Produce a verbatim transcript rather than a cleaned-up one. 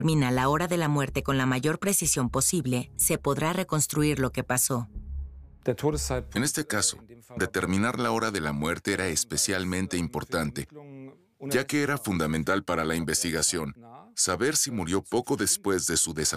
determina la hora de la muerte con la mayor precisión posible, se podrá reconstruir lo que pasó. En este caso, determinar la hora de la muerte era especialmente importante, ya que era fundamental para la investigación saber si murió poco después de su desaparición.